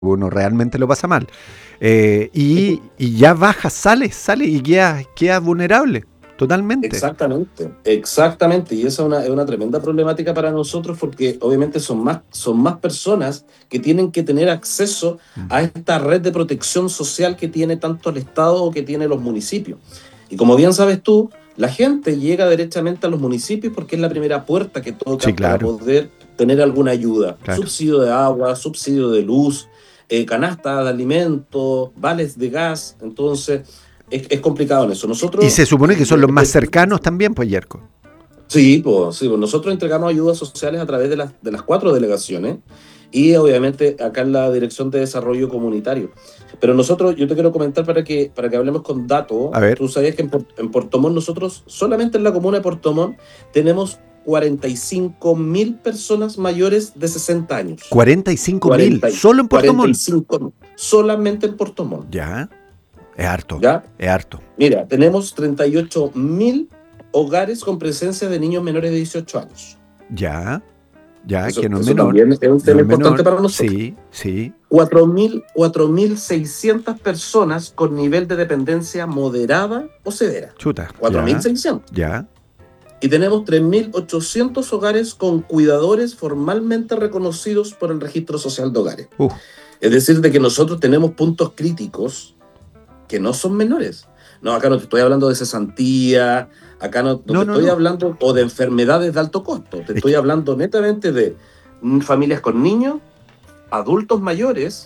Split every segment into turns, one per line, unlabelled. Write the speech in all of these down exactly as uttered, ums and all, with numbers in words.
uno realmente lo pasa mal. Eh, y, y ya baja, sale, sale y queda, queda vulnerable, totalmente.
Exactamente, exactamente. Y esa es una, es una tremenda problemática para nosotros porque obviamente son más, son más personas que tienen que tener acceso a esta red de protección social que tiene tanto el Estado o que tiene los municipios. Y como bien sabes tú, la gente llega derechamente a los municipios porque es la primera puerta que tocan
Sí, claro.
para poder tener alguna ayuda.
Claro.
Subsidio de agua, subsidio de luz, eh, canasta de alimentos, vales de gas. Entonces, es, es complicado en eso. Nosotros,
Y se supone que son los más cercanos también, pues, Yerko.
Sí, pues, sí, pues nosotros entregamos ayudas sociales a través de las, de las cuatro delegaciones y obviamente acá en la Dirección de Desarrollo Comunitario. Pero nosotros, yo te quiero comentar para que, para que hablemos con datos.
A ver.
Tú sabías que en, en Puerto Montt nosotros, solamente en la comuna de Puerto Montt, tenemos cuarenta y cinco mil personas mayores de sesenta años.
cuarenta y cinco mil, solo en Puerto Montt.
cuarenta y cinco, solamente en Puerto Montt.
Ya, es harto.
¿Ya?
Es harto.
Mira, tenemos treinta y ocho mil hogares con presencia de niños menores de dieciocho años.
Ya, ya,
eso,
que no es
eso
menor.
También es un tema
no
importante
menor.
para nosotros.
Sí, sí.
cuatro mil seiscientas personas con nivel de dependencia moderada o severa.
Chuta.
cuatro mil seiscientos.
Ya.
Y tenemos tres mil ochocientos hogares con cuidadores formalmente reconocidos por el Registro Social de Hogares.
Uh.
Es decir, de que nosotros tenemos puntos críticos que no son menores. No, acá no te estoy hablando de cesantía, acá no, no, no te no, estoy no. hablando o de enfermedades de alto costo, te es estoy que... hablando netamente de mm, familias con niños, adultos mayores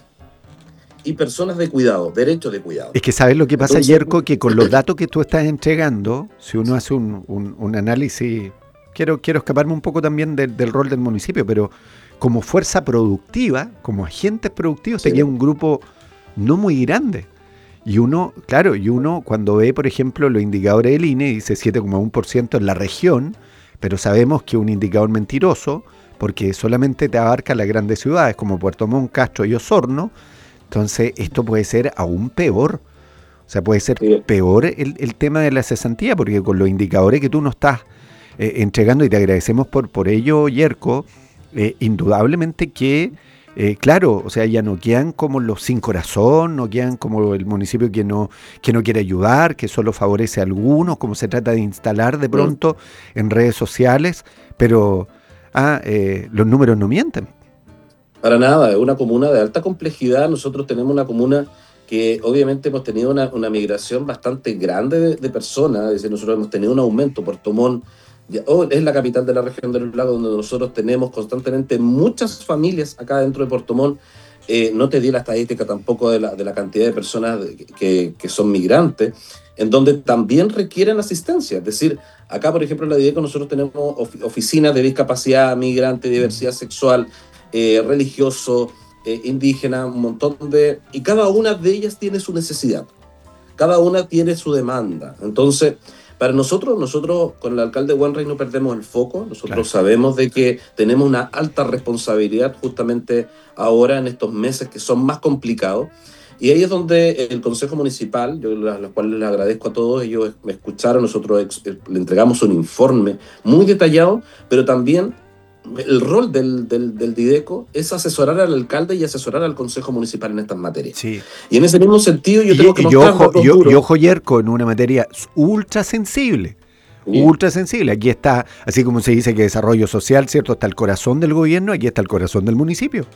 y personas de cuidado, derechos de cuidado.
Es que sabes lo que pasa, Entonces, Yerko, que con los datos que tú estás entregando, si uno hace un, un, un análisis, quiero, quiero escaparme un poco también de, del rol del municipio, pero como fuerza productiva, como agentes productivos, sí. Te queda un grupo no muy grande. Y uno, claro, y uno cuando ve, por ejemplo, los indicadores del I N E, dice siete coma uno por ciento en la región, pero sabemos que es un indicador mentiroso, porque solamente te abarca las grandes ciudades como Puerto Montt, Castro y Osorno. Entonces esto puede ser aún peor. O sea, puede ser sí. peor el, el tema de la cesantía, porque con los indicadores que tú nos estás eh, entregando, y te agradecemos por, por ello, Yerko, eh, indudablemente que... Eh, claro, o sea, ya no quedan como los sin corazón, no quedan como el municipio que no, que no quiere ayudar, que solo favorece a algunos, como se trata de instalar de pronto mm. en redes sociales, pero ah, eh, los números no mienten.
Para nada, es una comuna de alta complejidad. Nosotros tenemos una comuna que obviamente hemos tenido una, una migración bastante grande de, de personas, es decir, nosotros hemos tenido un aumento. Puerto Montt Oh, es la capital de la región de los lagos, donde nosotros tenemos constantemente muchas familias acá dentro de Puerto Montt. Eh, no te di la estadística tampoco de la, de la cantidad de personas que, que son migrantes, en donde también requieren asistencia. Es decir, acá, por ejemplo, en la DIDECO nosotros tenemos of- oficinas de discapacidad, migrante, diversidad sexual, eh, religioso, eh, indígena, un montón de... Y cada una de ellas tiene su necesidad. Cada una tiene su demanda. Entonces... Para nosotros, nosotros con el alcalde Wenrey no perdemos el foco. Nosotros claro. sabemos de que tenemos una alta responsabilidad justamente ahora en estos meses que son más complicados. Y ahí es donde el Consejo Municipal, yo a los cuales les agradezco a todos, ellos me escucharon, nosotros ex, le entregamos un informe muy detallado, pero también el rol del, del, del DIDECO es asesorar al alcalde y asesorar al Consejo Municipal en estas materias.
Sí.
Y en ese mismo sentido yo
y,
tengo que
y
mostrar
ojo, y, y ojo, Yerko, en una materia ultra sensible. Sí. Ultra sensible. Aquí está, así como se dice que desarrollo social, ¿cierto? Está el corazón del gobierno, aquí está el corazón del municipio.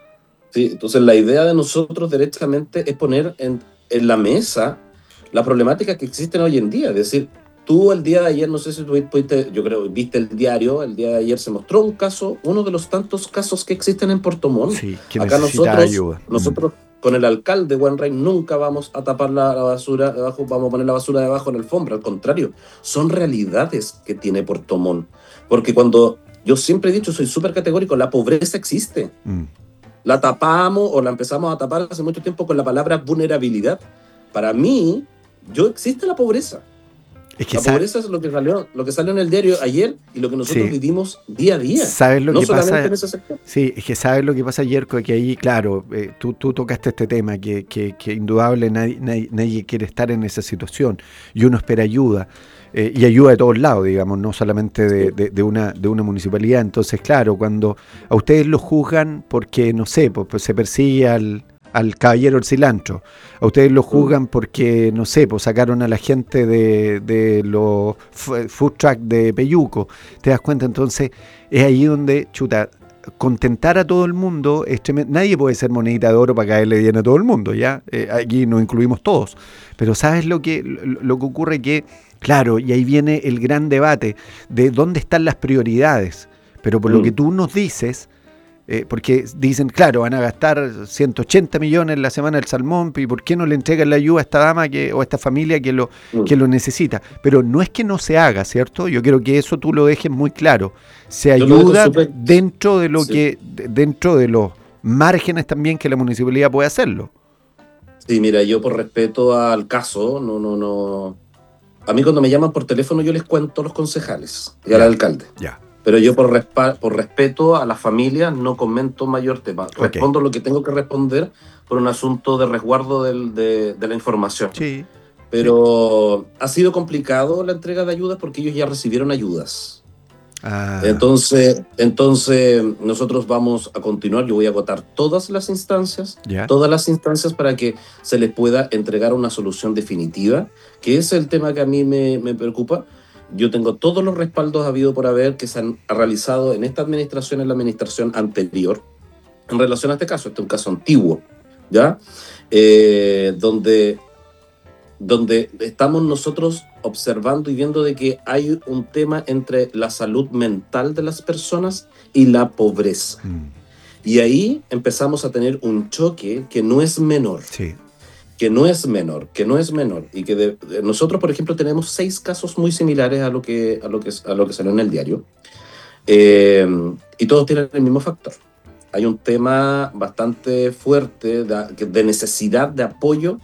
Sí, entonces la idea de nosotros derechamente es poner en, en la mesa las problemáticas que existen hoy en día. Es decir, tú el día de ayer, no sé si tú viste, yo creo, viste el diario, el día de ayer se mostró un caso, uno de los tantos casos que existen en Puerto Montt.
Sí, que
acá nosotros,
ayuda.
nosotros mm. con el alcalde Wenrey nunca vamos a tapar la, la basura debajo, vamos a poner la basura debajo de la alfombra, al contrario, son realidades que tiene Puerto Montt. Porque cuando, yo siempre he dicho, soy súper categórico, la pobreza existe. Mm. La tapamos o la empezamos a tapar hace mucho tiempo con la palabra vulnerabilidad. Para mí, yo existe la pobreza. Es que la sabe, pobreza es lo que salió, lo que salió en el diario ayer y lo que nosotros sí. vivimos día a día.
¿Sabes lo
no
que
solamente
pasa?
En ese sector.
Sí, es que sabes lo que pasa, Yerko, que ahí, claro, eh, tú, tú tocaste este tema, que, que, que indudable nadie, nadie, nadie quiere estar en esa situación y uno espera ayuda. Eh, y ayuda de todos lados, digamos, no solamente de, de, de, una, de una municipalidad. Entonces, claro, cuando a ustedes los juzgan porque, no sé, pues, pues se persigue al, al caballero del cilantro. A ustedes lo juzgan porque, no sé, pues sacaron a la gente de, de los food truck de Peyuco. ¿Te das cuenta? Entonces, es ahí donde, chuta, contentar a todo el mundo es tremendo. Nadie puede ser monedita de oro para caerle bien a todo el mundo, ¿ya? Eh, aquí nos incluimos todos. Pero ¿sabes lo que, lo, lo que ocurre? Que, claro, y ahí viene el gran debate de dónde están las prioridades. Pero por mm. lo que tú nos dices, eh, porque dicen, claro, van a gastar ciento ochenta millones en la semana del salmón, ¿y por qué no le entregan la ayuda a esta dama que, o a esta familia que lo, mm. que lo necesita? Pero no es que no se haga, ¿cierto? Yo quiero que eso tú lo dejes muy claro. Se ayuda super... dentro de lo sí. que, dentro de los márgenes también que la municipalidad puede hacerlo.
Sí, mira, yo por respeto al caso, no, no, no. A mí cuando me llaman por teléfono yo les cuento a los concejales y ya. al alcalde. Ya. Pero yo por, respa- por respeto a las familias no comento mayor tema. Respondo okay. lo que tengo que responder por un asunto de resguardo del, de, de la información.
Sí.
Pero sí. ha sido complicado la entrega de ayudas porque ellos ya recibieron ayudas. Ah. Entonces, entonces nosotros vamos a continuar. Yo voy a agotar todas las instancias, yeah. todas las instancias para que se les pueda entregar una solución definitiva, que es el tema que a mí me, me preocupa. Yo tengo todos los respaldos habido por haber que se han realizado en esta administración, en la administración anterior, en relación a este caso. Este es un caso antiguo, ¿ya? Eh, donde, donde estamos nosotros observando y viendo de que hay un tema entre la salud mental de las personas y la pobreza. Mm. Y ahí empezamos a tener un choque que no es menor.
Sí.
que no es menor, que no es menor, y que de, de, nosotros, por ejemplo, tenemos seis casos muy similares a lo que, a lo que, a lo que salió en el diario, eh, y todos tienen el mismo factor. Hay un tema bastante fuerte de, de necesidad de apoyo,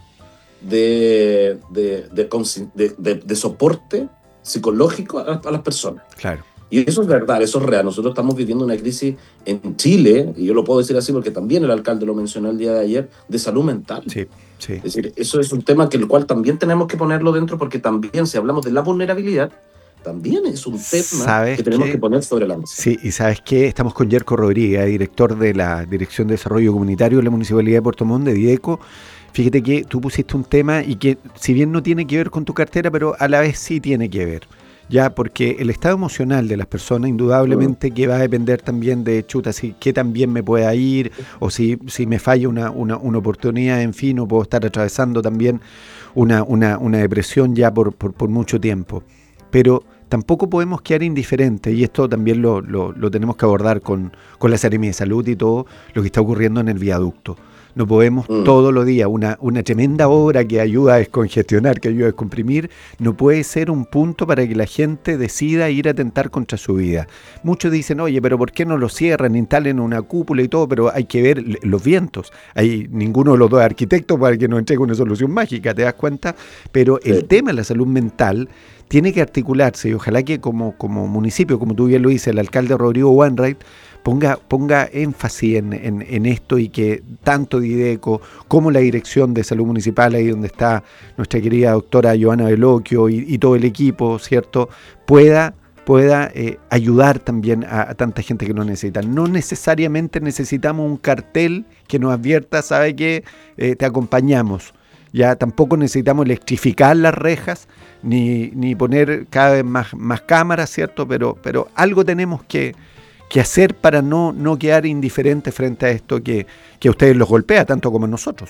de, de, de, de, de, de soporte psicológico a, a las personas.
Claro.
Y eso es verdad, eso es real. Nosotros estamos viviendo una crisis en Chile, y yo lo puedo decir así porque también el alcalde lo mencionó el día de ayer, de salud mental.
Sí, sí.
Es decir, eso es un tema que el cual también tenemos que ponerlo dentro, porque también, si hablamos de la vulnerabilidad, también es un tema que tenemos qué? que poner sobre la mesa.
Sí, y ¿sabes qué? Estamos con Yerko Rodríguez, director de la Dirección de Desarrollo Comunitario de la Municipalidad de Puerto Montt, de Videco. Fíjate que tú pusiste un tema y que, si bien no tiene que ver con tu cartera, pero a la vez sí tiene que ver. Ya, porque el estado emocional de las personas indudablemente que va a depender también de, chuta, si qué tan bien me pueda ir, o si, si me falla una, una, una oportunidad, en fin, o puedo estar atravesando también una, una, una depresión ya por, por, por mucho tiempo. Pero tampoco podemos quedar indiferentes, y esto también lo, lo, lo tenemos que abordar con, con la Seremía de Salud y todo lo que está ocurriendo en el viaducto. No podemos mm. todos los días, una, una tremenda obra que ayuda a descongestionar, que ayuda a descomprimir, no puede ser un punto para que la gente decida ir a atentar contra su vida. Muchos dicen, oye, pero ¿por qué no lo cierran, instalen una cúpula y todo? Pero hay que ver los vientos. Hay ninguno de los dos arquitectos para que nos entregue una solución mágica, ¿te das cuenta? Pero el sí. tema de la salud mental tiene que articularse, y ojalá que como, como municipio, como tú bien lo dices, el alcalde Rodrigo Wainwright, Ponga, ponga énfasis en, en, en esto, y que tanto Videco como la Dirección de Salud Municipal, ahí donde está nuestra querida doctora Joana Veloquio y, y todo el equipo, ¿cierto?, pueda, pueda eh, ayudar también a, a tanta gente que lo necesita. No necesariamente necesitamos un cartel que nos advierta, ¿sabe qué? Eh, te acompañamos. Ya tampoco necesitamos electrificar las rejas, ni, ni poner cada vez más, más cámaras, ¿cierto? Pero, pero algo tenemos que... que hacer para no, no quedar indiferente frente a esto que, que a ustedes los golpea tanto como a nosotros.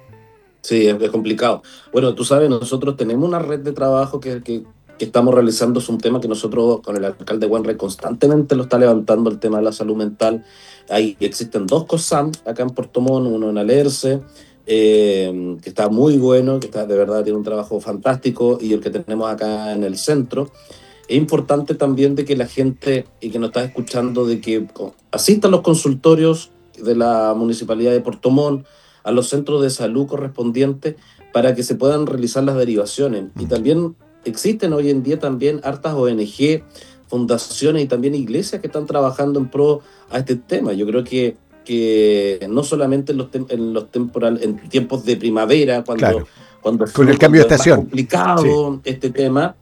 Sí, es, es complicado. Bueno, tú sabes, nosotros tenemos una red de trabajo que, que, que estamos realizando. Es un tema que nosotros con el alcalde Wainwright constantemente lo está levantando, el tema de la salud mental. Ahí existen dos COSAM acá en Puerto Montt, uno en Alerce, eh, que está muy bueno, que está, de verdad tiene un trabajo fantástico, y el que tenemos acá en el centro. Es importante también de que la gente, y que nos está escuchando, de que asistan a los consultorios de la Municipalidad de Puerto Montt, a los centros de salud correspondientes, para que se puedan realizar las derivaciones. Y también existen hoy en día también hartas O N G, fundaciones y también iglesias que están trabajando en pro a este tema. Yo creo que, que no solamente en los, tem- en los temporal, en tiempos de primavera, cuando,
claro.
cuando,
con el cambio de estación,
es más complicado sí. este tema,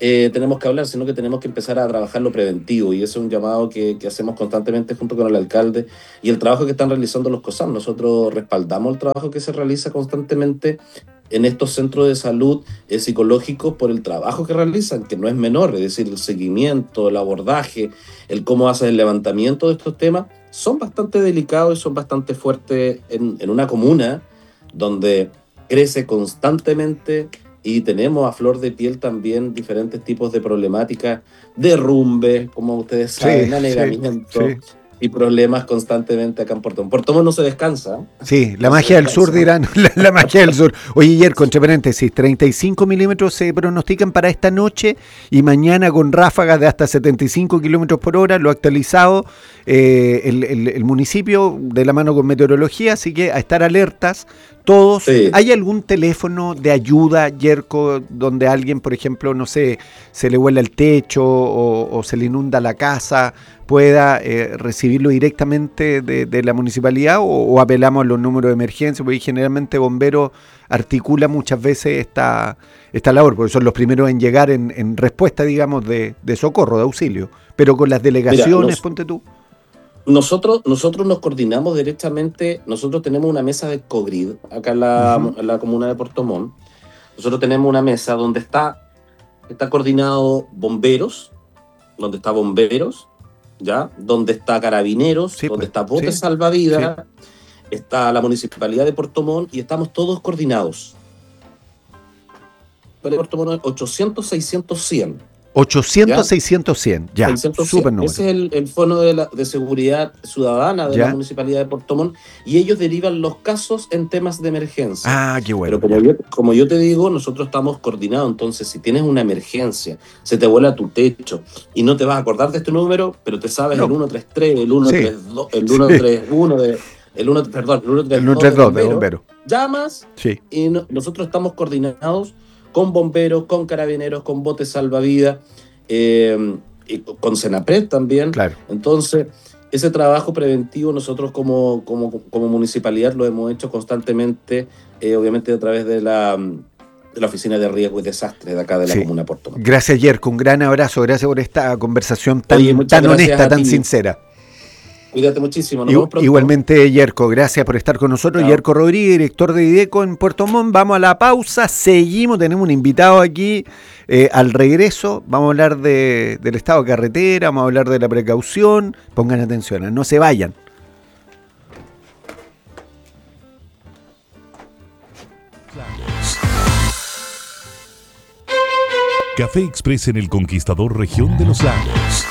eh, tenemos que hablar, sino que tenemos que empezar a trabajar lo preventivo, y ese es un llamado que, que hacemos constantemente junto con el alcalde y el trabajo que están realizando los COSAM. Nosotros respaldamos el trabajo que se realiza constantemente en estos centros de salud eh, psicológicos por el trabajo que realizan, que no es menor, es decir, el seguimiento, el abordaje, el cómo hacen el levantamiento de estos temas, son bastante delicados y son bastante fuertes en, en una comuna donde crece constantemente y tenemos a flor de piel también diferentes tipos de problemáticas, derrumbes, como ustedes saben,
Sí,
anegamiento
sí, sí.
y problemas constantemente acá en Puerto Montt. Puerto Montt no se descansa. ¿eh?
Sí, la
No se
magia del sur
descansa.
dirán, la, la magia del sur. Oye, Yerko, entre paréntesis, treinta y cinco milímetros se pronostican para esta noche y mañana con ráfagas de hasta setenta y cinco kilómetros por hora, lo ha actualizado eh, el, el, el municipio de la mano con meteorología, así que a estar alertas todos.
Sí.
¿Hay algún teléfono de ayuda, Yerko, donde alguien, por ejemplo, no sé, se le vuela el techo o, o se le inunda la casa, pueda eh, recibirlo directamente de, de la municipalidad, o, o apelamos a los números de emergencia? Porque generalmente bomberos articula muchas veces esta, esta labor, porque son los primeros en llegar en, en respuesta, digamos, de, de socorro, de auxilio. Pero con las delegaciones,
Mira, nos,
ponte tú.
nosotros, nosotros nos coordinamos directamente, nosotros tenemos una mesa de COGRID acá en la,
Uh-huh.
en la comuna de Puerto Montt. Nosotros tenemos una mesa donde está, está coordinado bomberos, donde está bomberos, ¿ya? Donde está carabineros,
Sí,
donde
pues,
está botes
sí,
salvavidas,
sí.
está la municipalidad de Puerto Montt y estamos todos coordinados. Pero Puerto Montt ochocientos, seiscientos, cien.
ochocientos,
¿Ya?
seiscientos, cien. Ya,
seiscientos,
súper
cien.
número.
Ese es el, el Fondo de, la, de Seguridad Ciudadana de
¿Ya?
la Municipalidad de Puerto Montt, y ellos derivan los casos en temas de emergencia.
Ah, qué bueno.
Pero como yo, como yo te digo, nosotros estamos coordinados, entonces si tienes una emergencia, se te vuela tu techo y no te vas a acordar de este número, pero te sabes
No.
el ciento treinta y tres, el ciento treinta y dos,
Sí.
el ciento treinta y uno de... El uno, perdón, el ciento
El
treinta y dos
uno treinta y dos de bombero.
llamas
Sí.
y no, nosotros estamos coordinados con bomberos, con carabineros, con botes salvavidas, eh, y con Senapred también.
Claro.
Entonces, ese trabajo preventivo nosotros como, como, como municipalidad lo hemos hecho constantemente, eh, obviamente a través de la, de la Oficina de Riesgo y Desastres de acá de la
Sí.
comuna de Puerto Montt.
Gracias, Yerko. Un gran abrazo. Gracias por esta conversación tan,
Oye, muchas
tan
gracias
honesta,
a
tan
ti.
sincera.
Cuídate muchísimo, nos
I-
vemos pronto.
Igualmente, Yerko, gracias por estar con nosotros.
Chao.
Yerko Rodríguez, director de IDECO en Puerto Montt. Vamos a la pausa, seguimos, tenemos un invitado aquí eh, al regreso. Vamos a hablar de, del estado de carretera, vamos a hablar de la precaución. Pongan atención, no se vayan.
Café Express en el Conquistador, región de los lagos.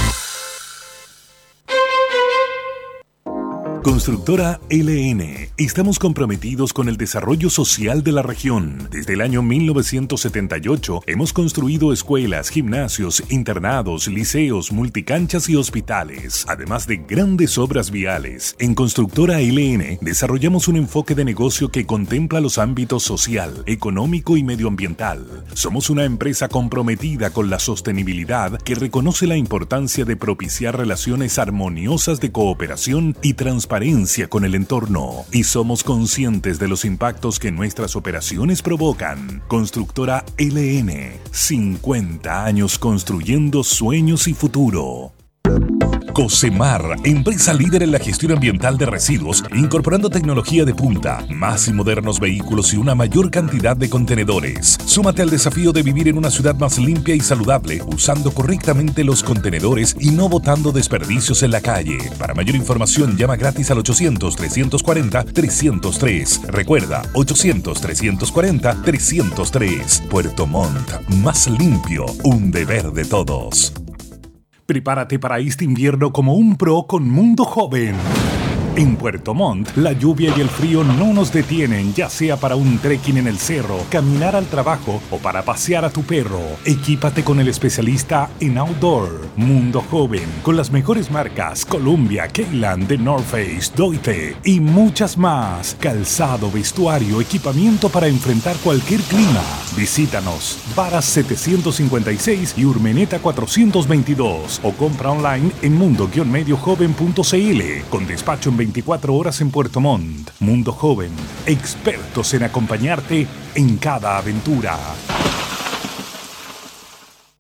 Constructora L N. Estamos comprometidos con el desarrollo social de la región. Desde el año mil novecientos setenta y ocho hemos construido escuelas, gimnasios, internados, liceos, multicanchas y hospitales, además de grandes obras viales. En Constructora L N desarrollamos un enfoque de negocio que contempla los ámbitos social, económico y medioambiental. Somos una empresa comprometida con la sostenibilidad que reconoce la importancia de propiciar relaciones armoniosas de cooperación y transparencia con el entorno, y somos conscientes de los impactos que nuestras operaciones provocan. Constructora L N, cincuenta años construyendo sueños y futuro. Cosemar, empresa líder en la gestión ambiental de residuos, incorporando tecnología de punta, más y modernos vehículos y una mayor cantidad de contenedores. Súmate al desafío de vivir en una ciudad más limpia y saludable, usando correctamente los contenedores y no botando desperdicios en la calle. Para mayor información, llama gratis al ochocientos, trescientos cuarenta, trescientos tres. Recuerda, ochocientos, trescientos cuarenta, trescientos tres. Puerto Montt, más limpio, un deber de todos. Prepárate para este invierno como un pro con Mundo Joven. En Puerto Montt, la lluvia y el frío no nos detienen, ya sea para un trekking en el cerro, caminar al trabajo o para pasear a tu perro. Equípate con el especialista en outdoor, Mundo Joven, con las mejores marcas Columbia, Keyland, The North Face, Doite y muchas más. Calzado, vestuario, equipamiento para enfrentar cualquier clima. Visítanos, Varas setecientos cincuenta y seis y Urmeneta cuatrocientos veintidós, o compra online en mundo medio joven punto c l, con despacho en veinticuatro horas en Puerto Montt. Mundo Joven, expertos en acompañarte en cada aventura.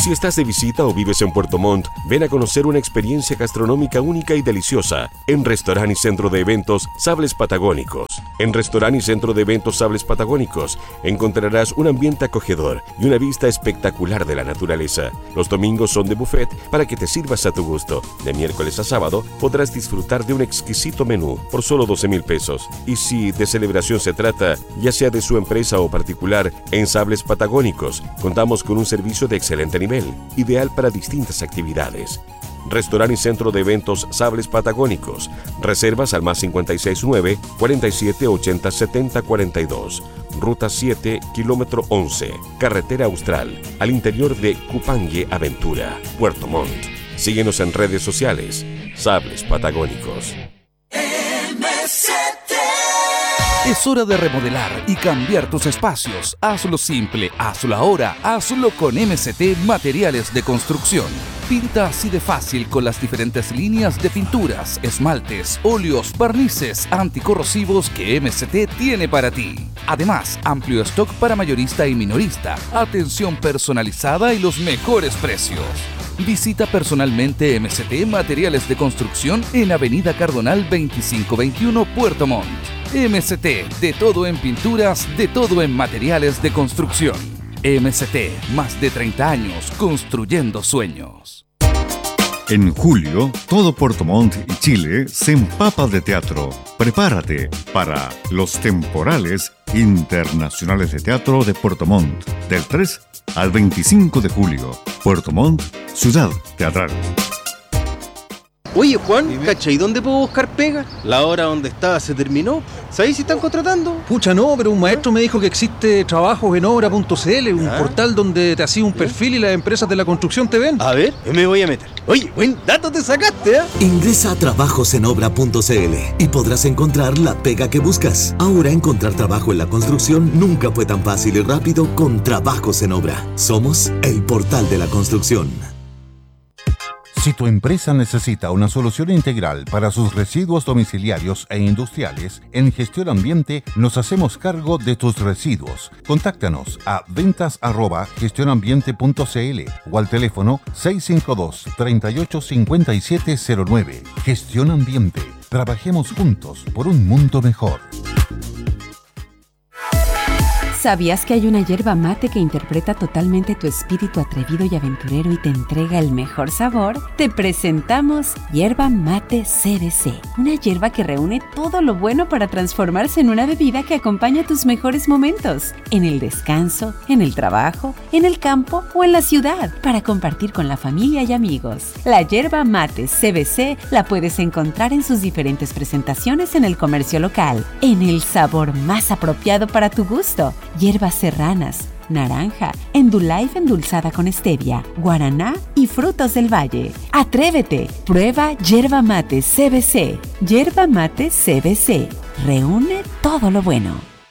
Si estás de visita o vives en Puerto Montt, ven a conocer una experiencia gastronómica única y deliciosa en Restaurante y Centro de Eventos Sables Patagónicos. En Restaurante y Centro de Eventos Sables Patagónicos encontrarás un ambiente acogedor y una vista espectacular de la naturaleza. Los domingos son de buffet para que te sirvas a tu gusto. De miércoles a sábado podrás disfrutar de un exquisito menú por solo doce mil pesos. Y si de celebración se trata, ya sea de su empresa o particular, en Sables Patagónicos contamos con un servicio de excelente nivel, ideal para distintas actividades. Restaurante y Centro de Eventos Sables Patagónicos. Reservas al más cinco seis nueve, cuarenta y siete, ochenta, setenta, cuarenta y dos. Ruta siete, kilómetro once. Carretera Austral, al interior de Cupangue Aventura, Puerto Montt. Síguenos en redes sociales. Sables Patagónicos.
Es hora de remodelar y cambiar tus espacios. Hazlo simple, hazlo ahora, hazlo con M C T Materiales de Construcción. Pinta así de fácil con las diferentes líneas de pinturas, esmaltes, óleos, barnices anticorrosivos que M C T tiene para ti. Además, amplio stock para mayorista y minorista, atención personalizada y los mejores precios. Visita personalmente M C T Materiales de Construcción en Avenida Cardonal veinticinco veintiuno, Puerto Montt. M C T, de todo en pinturas, de todo en materiales de construcción. M C T, más de treinta años construyendo sueños.
En julio, todo Puerto Montt y Chile se empapa de teatro. Prepárate para los temporales internacionales de teatro de Puerto Montt, del tres al veinticinco de julio. Puerto Montt, ciudad teatral.
Oye, Juan, ¿cachai? ¿Dónde puedo buscar pega? La hora donde estaba se terminó. ¿Sabéis si están contratando?
Pucha, no, pero un maestro me dijo que existe trabajos en obra punto c l, un
¿Ah?
portal donde te hacía un perfil y las empresas de la construcción te ven.
A ver, me voy a meter. Oye, buen dato te sacaste, ¿eh?
Ingresa a trabajos en obra punto c l y podrás encontrar la pega que buscas. Ahora encontrar trabajo en la construcción nunca fue tan fácil y rápido con Trabajos en Obra. Somos el portal de la construcción.
Si tu empresa necesita una solución integral para sus residuos domiciliarios e industriales, en Gestión Ambiente nos hacemos cargo de tus residuos. Contáctanos a ventas arroba gestionambiente punto c l o al teléfono seis cinco dos, tres ocho cinco siete cero nueve. Gestión Ambiente. Trabajemos juntos por un mundo mejor.
¿Sabías que hay una yerba mate que interpreta totalmente tu espíritu atrevido y aventurero y te entrega el mejor sabor? Te presentamos Yerba Mate C B C, una yerba que reúne todo lo bueno para transformarse en una bebida que acompaña tus mejores momentos, en el descanso, en el trabajo, en el campo o en la ciudad, para compartir con la familia y amigos. La Yerba Mate C B C la puedes encontrar en sus diferentes presentaciones en el comercio local, en el sabor más apropiado para tu gusto. Hierbas serranas, naranja, Endullife endulzada con stevia, guaraná y frutos del valle. ¡Atrévete! Prueba Yerba Mate C B C. Yerba Mate C B C. Reúne todo lo bueno.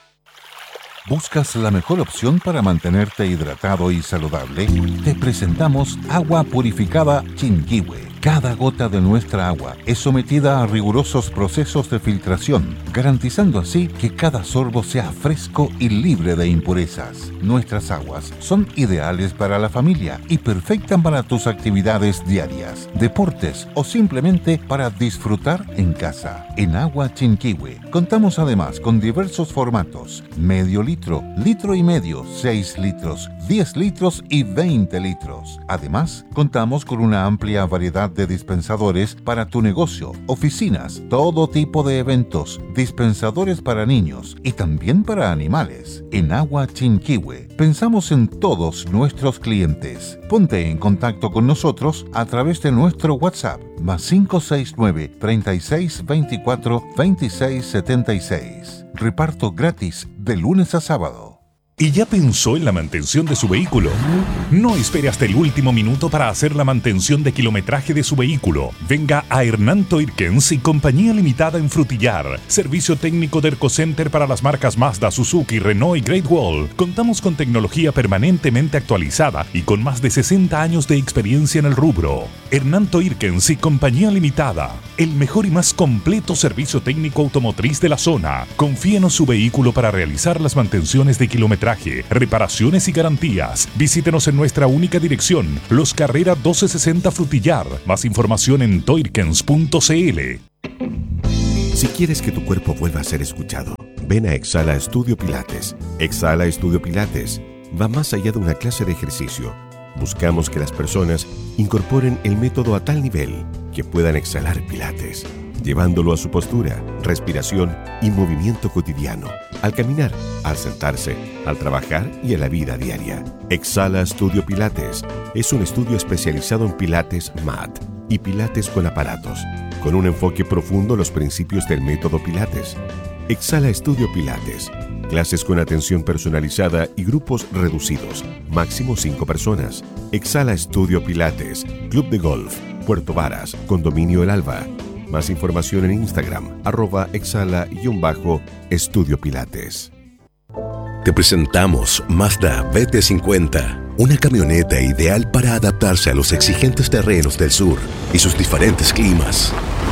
¿Buscas la mejor opción para mantenerte hidratado y saludable? Te presentamos Agua Purificada Chinquihue. Cada gota de nuestra agua es sometida a rigurosos procesos de filtración, garantizando así que cada sorbo sea fresco y libre de impurezas. Nuestras aguas son ideales para la familia y perfectas para tus actividades diarias, deportes o simplemente para disfrutar en casa. En Agua Chinquihue contamos además con diversos formatos: medio litro, litro y medio, seis litros, diez litros y veinte litros. Además, contamos con una amplia variedad de dispensadores para tu negocio, oficinas, todo tipo de eventos, dispensadores para niños y también para animales. En Agua Chinquihue pensamos en todos nuestros clientes. Ponte en contacto con nosotros a través de nuestro WhatsApp más cinco seis nueve, treinta y seis, veinticuatro, veintiséis, setenta y seis. Reparto gratis de lunes a sábado.
¿Y ya pensó en la mantención de su vehículo? No espere hasta el último minuto para hacer la mantención de kilometraje de su vehículo. Venga a Hernán Toirkens y Compañía Limitada en Frutillar. Servicio técnico de Ercocenter para las marcas Mazda, Suzuki, Renault y Great Wall. Contamos con tecnología permanentemente actualizada y con más de sesenta años de experiencia en el rubro. Hernán Toirkens y Compañía Limitada. El mejor y más completo servicio técnico automotriz de la zona. Confíenos su vehículo para realizar las mantenciones de kilometraje kilometraje, reparaciones y garantías. Visítenos en nuestra única dirección, Los Carrera doce sesenta Frutillar. Más información en toirkens punto c l.
Si quieres que tu cuerpo vuelva a ser escuchado, ven a Exhala Estudio Pilates. Exhala Estudio Pilates va más allá de una clase de ejercicio. Buscamos que las personas incorporen el método a tal nivel que puedan exhalar Pilates, llevándolo a su postura, respiración y movimiento cotidiano, al caminar, al sentarse, al trabajar y en la vida diaria. Exhala Estudio Pilates es un estudio especializado en Pilates Mat y Pilates con aparatos, con un enfoque profundo en los principios del método Pilates. Exhala Estudio Pilates. Clases con atención personalizada y grupos reducidos, máximo cinco personas. Exhala Estudio Pilates, Club de Golf, Puerto Varas, Condominio El Alba. Más información en Instagram, arroba exhala-estudio Pilates.
Te presentamos Mazda B T cincuenta, una camioneta ideal para adaptarse a los exigentes terrenos del sur y sus diferentes climas.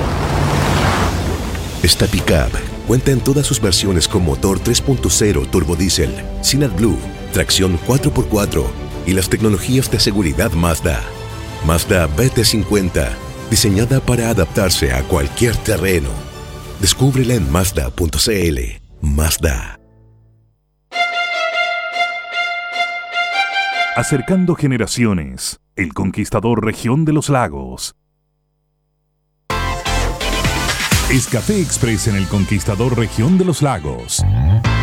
Esta pickup cuenta en todas sus versiones con motor tres punto cero turbodiesel, sin AdBlue, tracción cuatro por cuatro y las tecnologías de seguridad Mazda. Mazda B T cincuenta, diseñada para adaptarse a cualquier terreno. Descúbrela en mazda punto c l. Mazda.
Acercando generaciones, El Conquistador Región de los Lagos. Es Café Express en El Conquistador Región de los Lagos.